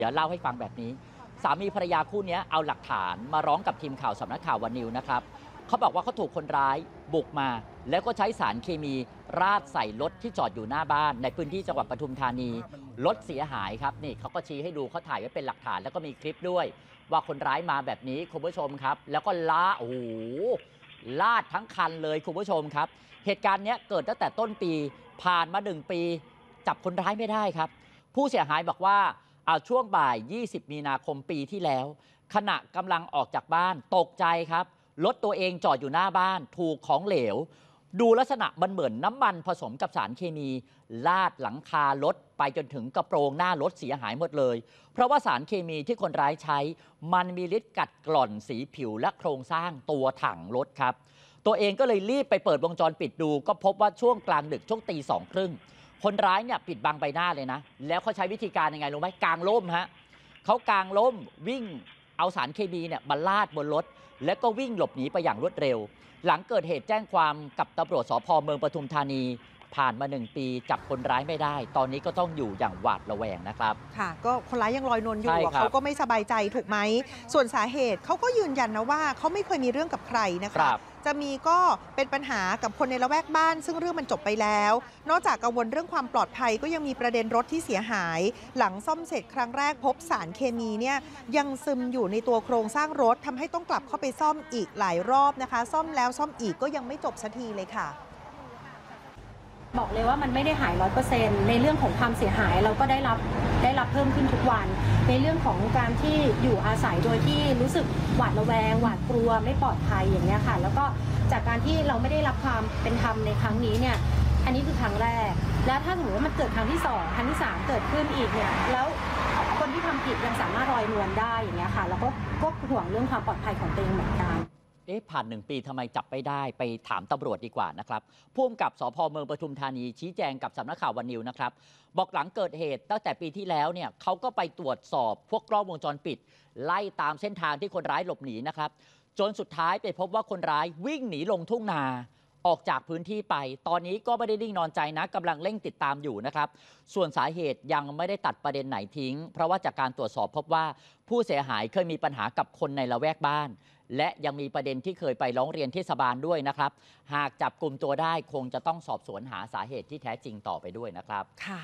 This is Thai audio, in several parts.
เดี๋ยวเล่าให้ฟังแบบนี้สามีภรรยาคู่นี้เอาหลักฐานมาร้องกับทีมข่าวสำนักข่าววันนิวนะครับเขาบอกว่าเขาถูกคนร้ายบุกมาแล้วก็ใช้สารเคมีราดใส่รถที่จอดอยู่หน้าบ้านในพื้นที่จังหวัดปทุมธานีรถเสียหายครับนี่เขาก็ชี้ให้ดูเขาถ่ายไว้เป็นหลักฐานแล้วก็มีคลิปด้วยว่าคนร้ายมาแบบนี้คุณผู้ชมครับแล้วก็โอ้โหลาดทั้งคันเลยคุณผู้ชมครับเหตุการณ์นี้เกิดตั้งแต่ต้นปีผ่านมา1 ปีจับคนร้ายไม่ได้ครับผู้เสียหายบอกว่าช่วงบ่าย 20 มีนาคมปีที่แล้วขณะกำลังออกจากบ้านตกใจครับรถตัวเองจอดอยู่หน้าบ้านถูกของเหลวดูลักษณะมันเหมือนน้ำมันผสมกับสารเคมีลาดหลังคารถไปจนถึงกระโปรงหน้ารถเสียหายหมดเลยเพราะว่าสารเคมีที่คนร้ายใช้มันมีฤทธิ์กัดกร่อนสีผิวและโครงสร้างตัวถังรถครับตัวเองก็เลยรีบไปเปิดวงจรปิดดูก็พบว่าช่วงกลางดึกช่วงตี 2:30คนร้ายเนี่ยปิดบังใบหน้าเลยนะแล้วเขาใช้วิธีการยังไงรู้ไหมกางร่มฮะเขากางร่มวิ่งเอาสารเคมีเนี่ยมาลาดบนรถแล้วก็วิ่งหลบหนีไปอย่างรวดเร็วหลังเกิดเหตุแจ้งความกับตำรวจสภ.เมืองปทุมธานีผ่านมา1 ปีจับคนร้ายไม่ได้ตอนนี้ก็ต้องอยู่อย่างหวาดระแวงนะครับค่ะก็คนร้ายยังลอยนวลอยู่เขาก็ไม่สบายใจถูกไหมส่วนสาเหตุเขาก็ยืนยันนะว่าเขาไม่เคยมีเรื่องกับใครนะคะจะมีก็เป็นปัญหากับคนในละแวกบ้านซึ่งเรื่องมันจบไปแล้วนอกจากกังวลเรื่องความปลอดภัยก็ยังมีประเด็นรถที่เสียหายหลังซ่อมเสร็จครั้งแรกพบสารเคมีเนี่ยยังซึมอยู่ในตัวโครงสร้างรถทำให้ต้องกลับเข้าไปซ่อมอีกหลายรอบนะคะซ่อมแล้วซ่อมอีกก็ยังไม่จบสักทีเลยค่ะบอกเลยว่ามันไม่ได้หาย 100% ในเรื่องของความเสียหายเราก็ได้รับเพิ่มขึ้นทุกวันในเรื่องของการที่อยู่อาศัยโดยที่รู้สึกหวาดระแวงหวาดกลัวไม่ปลอดภัยอย่างนี้ค่ะแล้วก็จากการที่เราไม่ได้รับความเป็นธรรมในครั้งนี้เนี่ยอันนี้คือครั้งแรกแล้วถ้าสมมติว่ามันเกิดครั้งที่2ครั้งที่3เกิดขึ้นอีกเนี่ยแล้วคนที่ทำผิดยังสามารถลอยนวลได้อย่างนี้ค่ะแล้วก็ห่วงเรื่องความปลอดภัยของตัวเองเหมือนกันผ่าน1 ปีทำไมจับไม่ได้ไปถามตำรวจดีกว่านะครับผู้กำกับสภ.เมืองปทุมธานีชี้แจงกับสำนักข่าววันนิวนะครับบอกหลังเกิดเหตุตั้งแต่ปีที่แล้วเนี่ยเขาก็ไปตรวจสอบพวกกล้องวงจรปิดไล่ตามเส้นทางที่คนร้ายหลบหนีนะครับจนสุดท้ายไปพบว่าคนร้ายวิ่งหนีลงทุ่งนาออกจากพื้นที่ไปตอนนี้ก็ไม่ได้นิ่งนอนใจนะกำลังเร่งติดตามอยู่นะครับส่วนสาเหตุยังไม่ได้ตัดประเด็นไหนทิ้งเพราะว่าจากการตรวจสอบพบว่าผู้เสียหายเคยมีปัญหากับคนในละแวกบ้านและยังมีประเด็นที่เคยไปร้องเรียนเทศบาลด้วยนะครับหากจับกลุ่มตัวได้คงจะต้องสอบสวนหาสาเหตุที่แท้จริงต่อไปด้วยนะครับค่ะ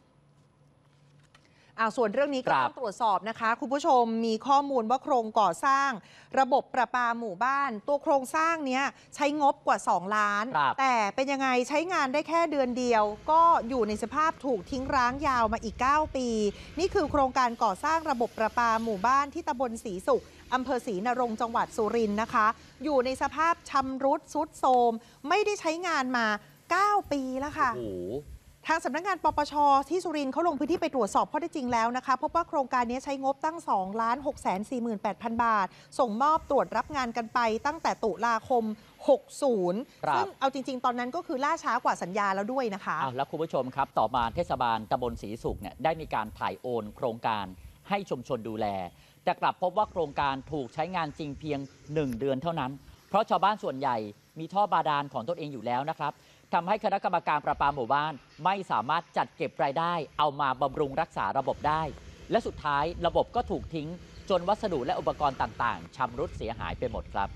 ส่วนเรื่องนี้ก็ต้องตรวจสอบนะคะคุณผู้ชมมีข้อมูลว่าโครงก่อสร้างระบบประปาหมู่บ้านตัวโครงสร้างนี้ใช้งบกว่า2 ล้านแต่เป็นยังไงใช้งานได้แค่เดือนเดียวก็อยู่ในสภาพถูกทิ้งร้างยาวมาอีก9 ปีนี่คือโครงการก่อสร้างระบบประปาหมู่บ้านที่ตำบลศรีสุขอำเภอศรีนรงค์จังหวัดสุรินทร์นะคะอยู่ในสภาพชำรุดทรุดโทรมไม่ได้ใช้งานมา9 ปีแล้วค่ะทางสำนักงานปปช.ที่สุรินทร์เขาลงพื้นที่ไปตรวจสอบข้อเท็จจริงแล้วนะคะพบว่าโครงการนี้ใช้งบตั้ง 2,648,000 บาทส่งมอบตรวจรับงานกันไปตั้งแต่ตุลาคม 60ซึ่งเอาจริงๆตอนนั้นก็คือล่าช้ากว่าสัญญาแล้วด้วยนะคะแล้วคุณผู้ชมครับต่อมาเทศบาลตำบลศรีสุขเนี่ยได้มีการถ่ายโอนโครงการให้ชุมชนดูแลแต่กลับพบว่าโครงการถูกใช้งานจริงเพียง1 เดือนเท่านั้นเพราะชาวบ้านส่วนใหญ่มีท่อบาดาลของตนเองอยู่แล้วนะครับทำให้คณะกรรมการประปาหมู่บ้านไม่สามารถจัดเก็บรายได้เอามาบำรุงรักษาระบบได้และสุดท้ายระบบก็ถูกทิ้งจนวัสดุและอุปกรณ์ต่างๆชำรุดเสียหายไปหมดครับ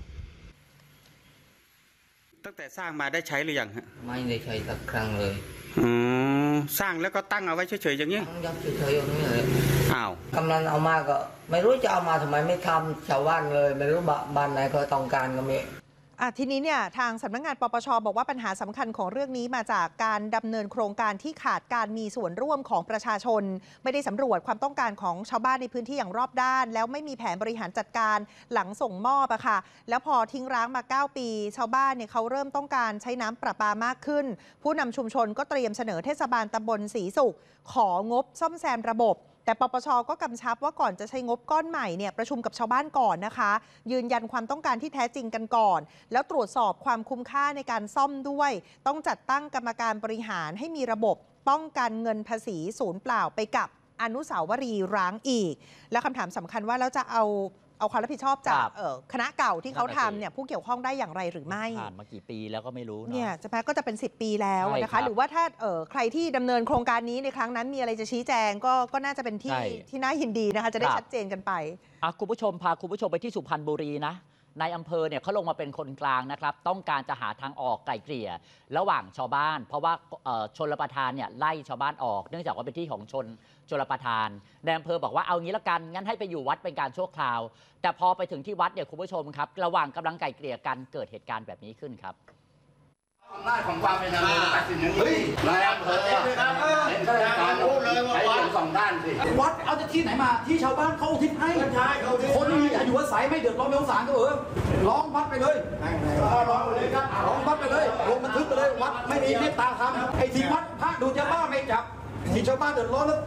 ตั้งแต่สร้างมาได้ใช้หรือยังฮะไม่ได้ใช้สักครั้งเลยสร้างแล้วก็ตั้งเอาไว้เฉยๆอย่างนี้ยับเฉยๆอย่างนี้เลยกำลังเอามาก็ไม่รู้จะเอามาทำไมไม่ทำชาวบ้านเลยไม่รู้บ้านไหนเขาต้องการก็ไม่ทีนี้เนี่ยทางสำนักงานปปช.บอกว่าปัญหาสำคัญของเรื่องนี้มาจากการดำเนินโครงการที่ขาดการมีส่วนร่วมของประชาชนไม่ได้สำรวจความต้องการของชาวบ้านในพื้นที่อย่างรอบด้านแล้วไม่มีแผนบริหารจัดการหลังส่งมอบค่ะแล้วพอทิ้งร้างมา9 ปีชาวบ้านเนี่ยเขาเริ่มต้องการใช้น้ำประปามากขึ้นผู้นำชุมชนก็เตรียมเสนอเทศบาลตำบลศรีสุขของบซ่อมแซมระบบแต่ปปช.ก็กำชับว่าก่อนจะใช้งบก้อนใหม่เนี่ยประชุมกับชาวบ้านก่อนนะคะยืนยันความต้องการที่แท้จริงกันก่อนแล้วตรวจสอบความคุ้มค่าในการซ่อมด้วยต้องจัดตั้งกรรมการบริหารให้มีระบบป้องกันเงินภาษีสูญเปล่าไปกับอนุสาวรีย์ร้างอีก และคำถามสำคัญว่าแล้วจะเอาความรับผิดชอบจากคณะเก่าที่เขาทำเนี่ยผู้เกี่ยวข้องได้อย่างไรหรือไม่ผ่านมากี่ปีแล้วก็ไม่รู้เนี่ยจะแม้ก็จะเป็น10 ปีแล้วนะคะหรือว่าถ้าใครที่ดำเนินโครงการนี้ในครั้งนั้นมีอะไรจะชี้แจงก็น่าจะเป็นที่น่ายินดีนะคะจะได้ชัดเจนกันไปคุณผู้ชมพาคุณผู้ชมไปที่สุพรรณบุรีนะนายอำเภอเนี่ยเขาลงมาเป็นคนกลางนะครับต้องการจะหาทางออกไกล่เกลี่ยระหว่างชาวบ้านเพราะว่าชลประทานเนี่ยไล่ชาวบ้านออกเนื่องจากว่าเป็นที่ของชลประทานนายอำเภอบอกว่าเอางี้ละกันงั้นให้ไปอยู่วัดเป็นการชั่วคราวแต่พอไปถึงที่วัดเนี่ยคุณผู้ชมครับระหว่างกำลังไกล่เกลี่ยกันเกิดเหตุการณ์แบบนี้ขึ้นครับอำนาจของความเป็นอำเภอตัดสินอย่างนี้นายอำเภอเห็นข้าราชการใช้เป็นสองด้านสิวัดเอาจากที่ไหนมาที่ชาวบ้านเขาอุทิศให้คนมีอยู่อาศัยไม่เดือดร้อนไม่สงสารก็ร้องวัดไปเลยร้องไปเลยครับร้องวัดไปเลยลงบันทึกไปเลยวัดไม่มีเมตตาธรรมไอ้ที่วัดพระดูจะบ้าไม่จับที่ชาวบ้านเดือดร้อนแล้ว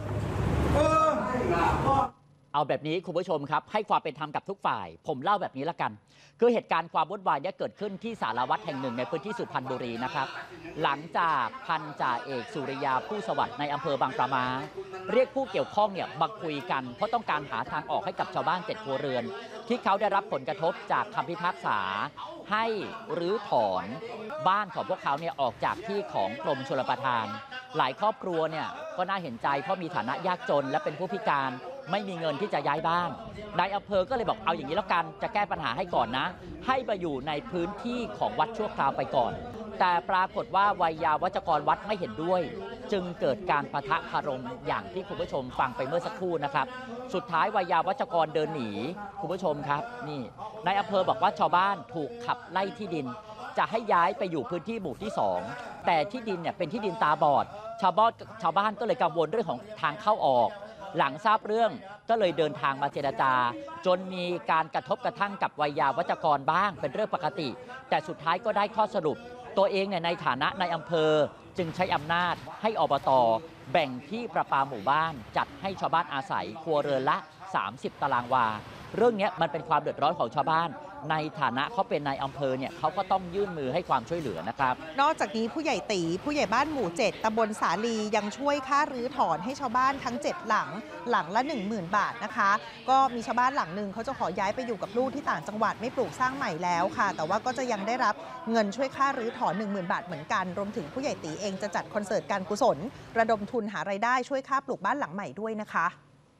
เอาแบบนี้คุณผู้ชมครับให้ความเป็นธรรมกับทุกฝ่ายผมเล่าแบบนี้ละกันคือเหตุการณ์ความวุ่นวายนี้เกิดขึ้นที่ศาลาวัดแห่งหนึ่งในพื้นที่สุพรรณบุรีนะครับหลังจากพันจ่าเอกสุริยาผู้สวัสดิ์ในอำเภอบางปะมาเรียกผู้เกี่ยวข้องเนี่ยมาคุยกันเพราะต้องการหาทางออกให้กับชาวบ้าน7 ครัวเรือนที่เขาได้รับผลกระทบจากคำพิพากษาให้รื้อถอนบ้านของพวกเขาเนี่ยออกจากที่ของกรมชลประทานหลายครอบครัวเนี่ยก็น่าเห็นใจเพราะมีฐานะยากจนและเป็นผู้พิการไม่มีเงินที่จะย้ายบ้านนายอำเภอก็เลยบอกเอาอย่างนี้แล้วกันจะแก้ปัญหาให้ก่อนนะให้มาอยู่ในพื้นที่ของวัดชั่วคราวไปก่อนแต่ปรากฏว่าวัยยาวัจกรวัดไม่เห็นด้วยจึงเกิดการปะทะคารมอย่างที่คุณผู้ชมฟังไปเมื่อสักครู่นะครับสุดท้ายวัยยาวัจกรเดินหนีคุณผู้ชมครับนี่นายอำเภอบอกว่าชาวบ้านถูกขับไล่ที่ดินจะให้ย้ายไปอยู่พื้นที่หมู่ที่2แต่ที่ดินเนี่ยเป็นที่ดินตาบอดชาวบ้านก็เลยกังวลเรื่องของทางเข้าออกหลังทราบเรื่องก็เลยเดินทางมาเจรจาจนมีการกระทบกระทั่งกับวัยยาวัจกรบ้างเป็นเรื่องปกติแต่สุดท้ายก็ได้ข้อสรุปตัวเองในฐานะนายอำเภอจึงใช้อำนาจให้อบต.แบ่งที่ประปาหมู่บ้านจัดให้ชาวบ้านอาศัยครัวเรือนละ30 ตารางวาเรื่องนี้มันเป็นความเดือดร้อนของชาวบ้านในฐานะเขาเป็นนายอำเภอเนี่ยเขาก็ต้องยื่นมือให้ความช่วยเหลือนะครับนอกจากนี้ผู้ใหญ่ตีผู้ใหญ่บ้านหมู่7ตำบลสาลียังช่วยค่ารื้อถอนให้ชาวบ้านทั้ง7หลังละ 10,000 บาทนะคะก็มีชาวบ้านหลังหนึ่งเขาจะขอย้ายไปอยู่กับลูกที่ต่างจังหวัดไม่ปลูกสร้างใหม่แล้วค่ะแต่ว่าก็จะยังได้รับเงินช่วยค่ารื้อถอน 10,000 บาทเหมือนกันรวมถึงผู้ใหญ่ตีเองจะจัดคอนเสิร์ตการกุศลระดมทุนหารายได้ช่วยค่าปลูกบ้านหลังใหม่ด้วยนะคะ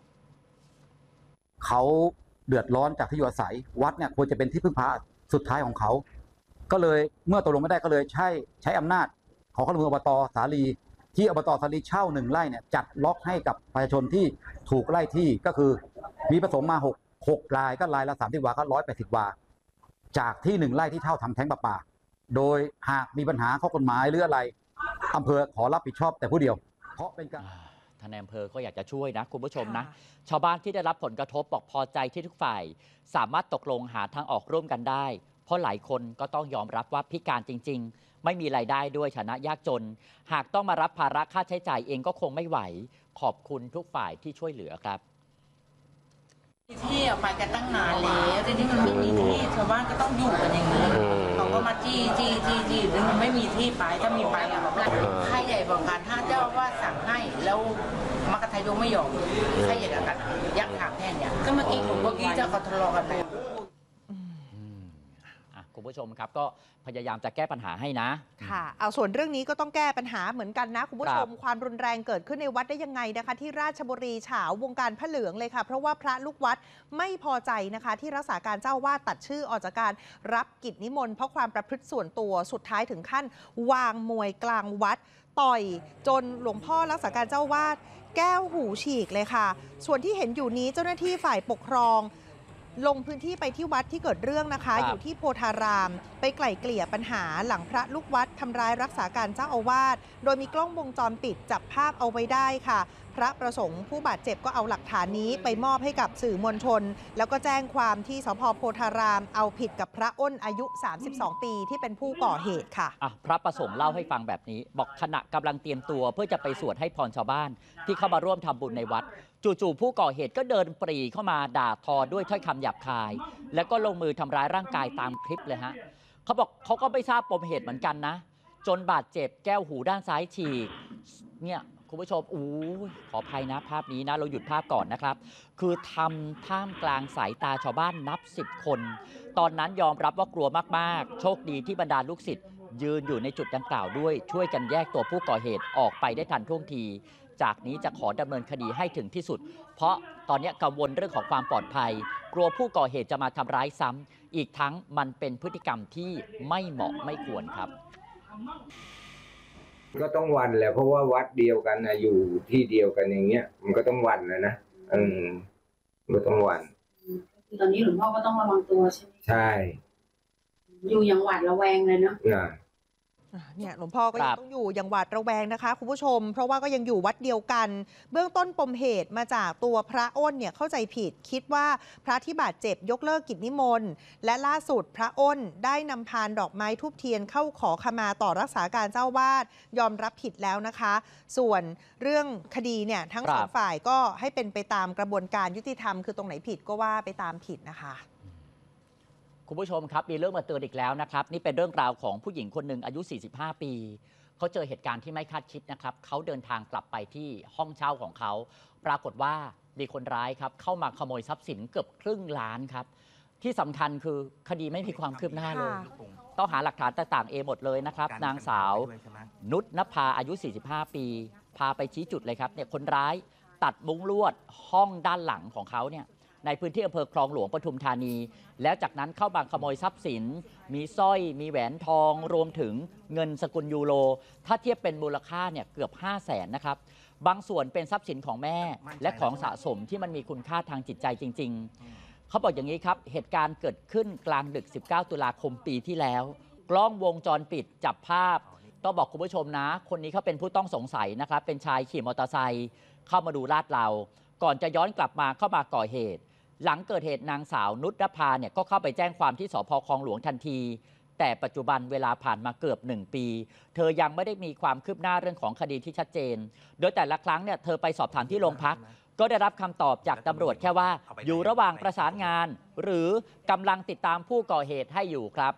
เขาเดือดร้อนจากที่อยู่อาศัยวัดเนี่ยควรจะเป็นที่พึ่งพาสุดท้ายของเขาก็เลยเมื่อตกลงไม่ได้ก็เลยใช้อำนาจขอความร่วมมืออบต.สาลีที่อบต.สาลีเช่า1 ไร่เนี่ยจัดล็อกให้กับประชาชนที่ถูกไล่ที่ก็คือมีผสมมา6 รายก็รายละ30 วาก็180 วาจากที่1 ไร่ที่เช่าทำแท้งประปาโดยหากมีปัญหาข้อกฎหมายหรืออะไรอำเภอขอรับผิดชอบแต่ผู้เดียวเพราะเป็นการท่านนายอำเภอก็อยากจะช่วยนะคุณผู้ชมนะชาวบ้านที่ได้รับผลกระทบบอกพอใจที่ทุกฝ่ายสามารถตกลงหาทางออกร่วมกันได้เพราะหลายคนก็ต้องยอมรับว่าพิการจริงๆไม่มีรายได้ด้วยฐานะยากจนหากต้องมารับภาระค่าใช้จ่ายเองก็คงไม่ไหวขอบคุณทุกฝ่ายที่ช่วยเหลือครับที่ไปกันตั้งนานแล้วทีนี้มันไม่มีที่ชาวบ้านก็ต้องอยู่กันอย่างนี้เขาก็มาจี้มันไม่มีที่ไปถ้ามีไปอ่ะใครใหญ่บอกกันถ้าเจ้าว่าสั่งให้แล้วมัคคทายกไม่ยอมใครใหญ่กันยักษ์ถามแทนเนี่ยก็เมื่อกี้เจ้าเขาทะเลาะกันไปคุณผู้ชมครับก็พยายามจะแก้ปัญหาให้นะค่ะเอาส่วนเรื่องนี้ก็ต้องแก้ปัญหาเหมือนกันนะคุณผู้ชมความรุนแรงเกิดขึ้นในวัดได้ยังไงนะคะที่ราชบุรีเฉาวงการพระเหลืองเลยค่ะเพราะว่าพระลูกวัดไม่พอใจนะคะที่รักษาการเจ้าวาดตัดชื่อออกจากการรับกิจนิมนต์เพราะความประพฤติส่วนตัวสุดท้ายถึงขั้นวางมวยกลางวัดต่อยจนหลวงพ่อรักษาการเจ้าวาดแก้วหูฉีกเลยค่ะส่วนที่เห็นอยู่นี้เจ้าหน้าที่ฝ่ายปกครองลงพื้นที่ไปที่วัดที่เกิดเรื่องนะคะอยู่ที่โพธารามไปไกล่เกลี่ยปัญหาหลังพระลูกวัดทำร้ายรักษาการเจ้าอาวาสโดยมีกล้องวงจรปิดจับภาพเอาไว้ได้ค่ะพระประสงค์ผู้บาดเจ็บก็เอาหลักฐานนี้ไปมอบให้กับสื่อมวลชนแล้วก็แจ้งความที่สภ.โพธารามเอาผิดกับพระอ้นอายุ32 ปีที่เป็นผู้ก่อเหตุค่ะพระประสงค์เล่าให้ฟังแบบนี้บอกขณะกำลังเตรียมตัวเพื่อจะไปสวดให้พรชาวบ้านที่เข้ามาร่วมทำบุญในวัดจู่ๆผู้ก่อเหตุก็เดินปรีเข้ามาด่าทอด้วยถ้อยคำหยาบคายแล้วก็ลงมือทำร้ายร่างกายตามคลิปเลยฮะเขาบอกเขาก็ไม่ทราบปมเหตุเหมือนกันนะจนบาดเจ็บแก้วหูด้านซ้ายฉีกเนี่ยคุณผู้ชมขออภัยนะภาพนี้นะเราหยุดภาพก่อนนะครับคือทำท่ามกลางสายตาชาวบ้านนับ10 คนตอนนั้นยอมรับว่ากลัวมากๆโชคดีที่บรรดาลูกศิษย์ยืนอยู่ในจุดดังกล่าวด้วยช่วยกันแยกตัวผู้ก่อเหตุออกไปได้ทันท่วงทีจากนี้จะขอดำเนินคดีให้ถึงที่สุดเพราะตอนนี้กังวลเรื่องของความปลอดภัยกลัวผู้ก่อเหตุจะมาทำร้ายซ้ำอีกทั้งมันเป็นพฤติกรรมที่ไม่เหมาะไม่ควรครับก็ต้องวันแหละเพราะว่าวัดเดียวกันนะอยู่ที่เดียวกันอย่างเงี้ยมันก็ต้องวันนะก็ต้องวันตอนนี้หลวงพ่อก็ต้องระวังตัวใช่ไหมใช่อยู่อย่างหวาดระแวงเลยเนาะเนี่ยหลวงพ่อก็ยังต้องอยู่อย่างหวาดระแวงนะคะคุณผู้ชมเพราะว่าก็ยังอยู่วัดเดียวกันเบื้องต้นปมเหตุมาจากตัวพระอ้นเนี่ยเข้าใจผิดคิดว่าพระที่บาดเจ็บยกเลิกกิจนิมนต์และล่าสุดพระอ้นได้นำพานดอกไม้ธูปเทียนเข้าขอขมาต่อรักษาการเจ้าวาดยอมรับผิดแล้วนะคะส่วนเรื่องคดีเนี่ยทั้งสองฝ่ายก็ให้เป็นไปตามกระบวนการยุติธรรมคือตรงไหนผิดก็ว่าไปตามผิดนะคะคุณผู้ชมครับมีเรื่องมาเตือนอีกแล้วนะครับนี่เป็นเรื่องราวของผู้หญิงคนหนึ่งอายุ45 ปีเขาเจอเหตุการณ์ที่ไม่คาดคิดนะครับเขาเดินทางกลับไปที่ห้องเช่าของเขาปรากฏว่ามีคนร้ายครับเข้ามาขโมยทรัพย์สินเกือบครึ่งล้านครับที่สำคัญคือคดีไม่มีความคืบหน้าเลยต้องหาหลักฐานต่างๆหมดเลยนะครับนางสาวนุชนภาอายุ45 ปีพาไปชี้จุดเลยครับเนี่ยคนร้ายตัดมุ้งลวดห้องด้านหลังของเขาเนี่ยในพื้นที่อำเภอคลองหลวงปทุมธานีแล้วจากนั้นเข้ามาขโมยทรัพย์สินมีสร้อยมีแหวนทองรวมถึงเงินสกุลยูโรถ้าเทียบเป็นมูลค่าเนี่ยเกือบ 500,000 นะครับบางส่วนเป็นทรัพย์สินของแม่และของสะสมที่มันมีคุณค่าทางจิตใจจริงๆเขาบอกอย่างนี้ครับเหตุการณ์เกิดขึ้นกลางดึก19 ตุลาคมปีที่แล้วกล้องวงจรปิดจับภาพต้องบอกคุณผู้ชมนะคนนี้เขาเป็นผู้ต้องสงสัยนะครับเป็นชายขี่มอเตอร์ไซค์เข้ามาดูลาดเราก่อนจะย้อนกลับมาเข้ามาก่อเหตุหลังเกิดเหตุนางสาวนุชนภาเนี่ยก็เข้าไปแจ้งความที่สภ.คลองหลวงทันทีแต่ปัจจุบันเวลาผ่านมาเกือบ1 ปีเธอยังไม่ได้มีความคืบหน้าเรื่องของคดีที่ชัดเจนโดยแต่ละครั้งเนี่ยเธอไปสอบถามที่โรงพักก็ได้รับคำตอบจากตำรวจแค่ว่าอยู่ระหว่างประสานงานหรือกำลังติดตามผู้ก่อเหตุให้อยู่ครับ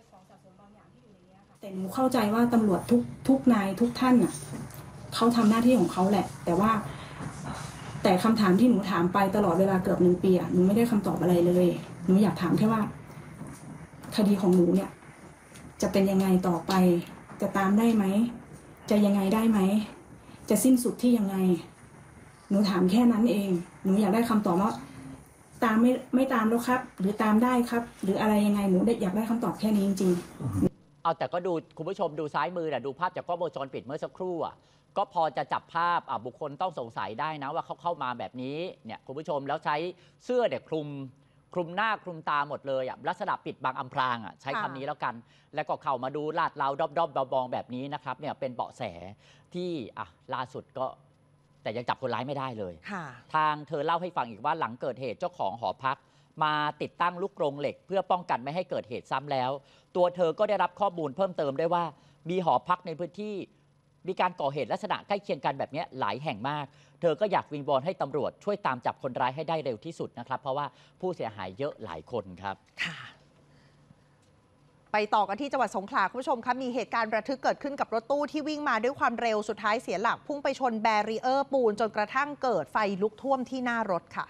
แต่หนูเข้าใจว่าตำรวจทุกนายทุกท่านน่ะเขาทำหน้าที่ของเขาแหละแต่คำถามที่หนูถามไปตลอดเวลาเกือบ1 ปีหนูไม่ได้คำตอบอะไรเลยหนูอยากถามแค่ว่าคดีของหนูเนี่ยจะเป็นยังไงต่อไปจะตามได้ไหมจะยังไงได้ไหมจะสิ้นสุดที่ยังไงหนูถามแค่นั้นเองหนูอยากได้คำตอบว่าตามไม่ตามแล้วครับหรือตามได้ครับหรืออะไรยังไงหนูอยากได้คำตอบแค่นี้จริงๆเอาแต่ก็ดูคุณผู้ชมดูซ้ายมือดูภาพจากกล้องวงจรปิดเมื่อสักครู่ก็พอจะจับภาพบุคคลต้องสงสัยได้นะว่าเขาเข้ามาแบบนี้เนี่ยคุณผู้ชมแล้วใช้เสื้อเนี่ยคลุมหน้าคลุมตาหมดเลยลักษณะปิดบังอำพรางใช้คำนี้แล้วกันแล้วก็เข้ามาดูลาดเราด้อมๆบองๆแบบนี้นะครับเนี่ยเป็นเบาะแสที่ล่าสุดก็แต่ยังจับคนร้ายไม่ได้เลยทางเธอเล่าให้ฟังอีกว่าหลังเกิดเหตุเจ้าของหอพักมาติดตั้งลูกกรงเหล็กเพื่อป้องกันไม่ให้เกิดเหตุซ้ำแล้วตัวเธอก็ได้รับข้อมูลเพิ่มเติมได้ว่ามีหอพักในพื้นที่มีการก่อเหตุลักษณะใกล้เคียงกันแบบนี้หลายแห่งมากเธอก็อยากวิงวอนให้ตำรวจช่วยตามจับคนร้ายให้ได้เร็วที่สุดนะครับเพราะว่าผู้เสียหายเยอะหลายคนครับค่ะไปต่อกันที่จังหวัดสงขลาคุณผู้ชมครับมีเหตุการณ์ระทึกเกิดขึ้นกับรถตู้ที่วิ่งมาด้วยความเร็วสุดท้ายเสียหลักพุ่งไปชนแบรีเออร์ปูนจนกระทั่งเกิดไฟลุกท่วมที่หน้ารถค่ะ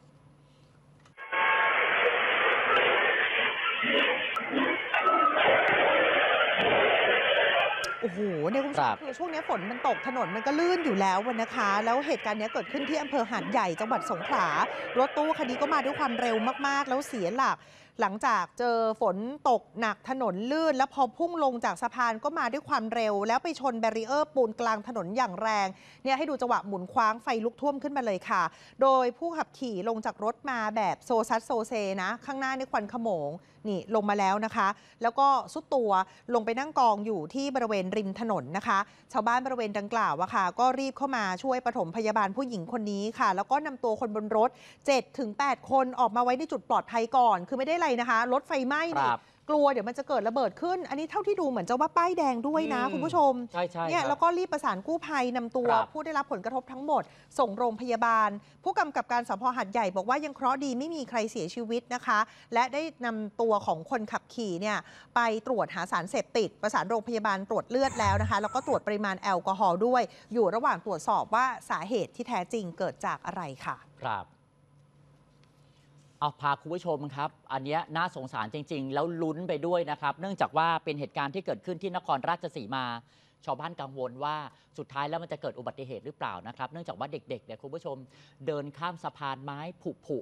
โอ้โหเนี่ยคุณผู้ชมคือช่วงนี้ฝนมันตกถนนมันก็ลื่นอยู่แล้วนะคะแล้วเหตุการณ์นี้เกิดขึ้นที่อำเภอหาดใหญ่จังหวัดสงขลารถตู้คันนี้ก็มาด้วยความเร็วมากๆแล้วเสียหลักหลังจากเจอฝนตกหนักถนนลื่นแล้วพอพุ่งลงจากสะพานก็มาด้วยความเร็วแล้วไปชนแบรีเออร์ปูนกลางถนนอย่างแรงเนี่ยให้ดูจังหวะหมุนคว้างไฟลุกท่วมขึ้นมาเลยค่ะโดยผู้ขับขี่ลงจากรถมาแบบโซซัสโซเซนะข้างหน้าในควันขโมงนี่ลงมาแล้วนะคะแล้วก็สุดตัวลงไปนั่งกองอยู่ที่บริเวณริมถนนนะคะชาวบ้านบริเวณดังกล่าวก็รีบเข้ามาช่วยปฐมพยาบาลผู้หญิงคนนี้ค่ะแล้วก็นำตัวคนบนรถ 7-8 คนออกมาไว้ในจุดปลอดภัยก่อนคือไม่ได้อะไรนะคะรถไฟไหม้นี่กลัวเดี๋ยวมันจะเกิดระเบิดขึ้น อันนี้เท่าที่ดูเหมือนจะว่าป้ายแดงด้วยนะคุณผู้ชมใช่เนี่ยแล้วก็รีบประสานกู้ภัยนำตัวผู้ได้รับผลกระทบทั้งหมดส่งโรงพยาบาลผู้กำกับการสภ.หาดใหญ่บอกว่ายังเคราะห์ดีไม่มีใครเสียชีวิตนะคะและได้นำตัวของคนขับขี่เนี่ยไปตรวจหาสารเสพติดประสานโรงพยาบาลตรวจเลือดแล้วนะคะแล้วก็ตรวจปริมาณแอลกอฮอล์ด้วยอยู่ระหว่างตรวจสอบว่าสาเหตุที่แท้จริงเกิดจากอะไรค่ะครับเอาพาคุณผู้ชมครับอันนี้น่าสงสารจริงๆแล้วลุ้นไปด้วยนะครับเนื่องจากว่าเป็นเหตุการณ์ที่เกิดขึ้นที่นครราชสีมาชาวบ้านกังวลว่าสุดท้ายแล้วมันจะเกิดอุบัติเหตุหรือเปล่านะครับเนื่องจากว่าเด็กๆเนี่ยคุณผู้ชมเดินข้ามสะพานไม้ผุ